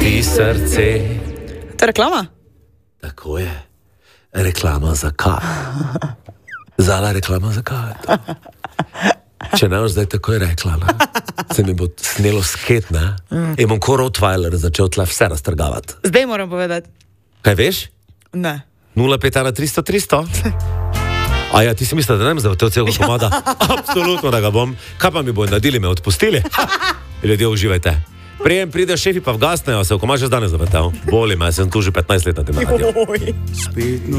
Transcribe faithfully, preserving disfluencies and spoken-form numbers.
boli srce. To je reklama? Tako je. Reklama za kaj? Zala reklama za kaj? Če ne boš zdaj tako je rekla, ne? Se mi bo snelo sket, ne? In bom ko Rottweiler začel tle vse raztrgavati. Zdaj moram povedati. Kaj veš? Ne. nula pet ena tristo tristo? A ja, ti si mislila, da ne bom zavrtel celega komada? Absolutno, da ga bom. Kaj pa mi bojo naredili, me odpustili? Ljudje, uživajte. Prijem pride šefi pa vgasnejo, se v komaže zdaj ne zavrtel. Boli me, sem tu že petnajst let na tem radiju.